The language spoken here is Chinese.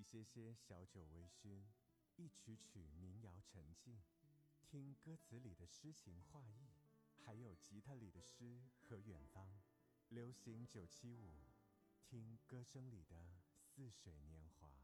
些些小酒微醺，一曲曲民谣沉静，听歌词里的诗情画意，还有吉他里的诗和远方。流行975，听歌声里的似水年华。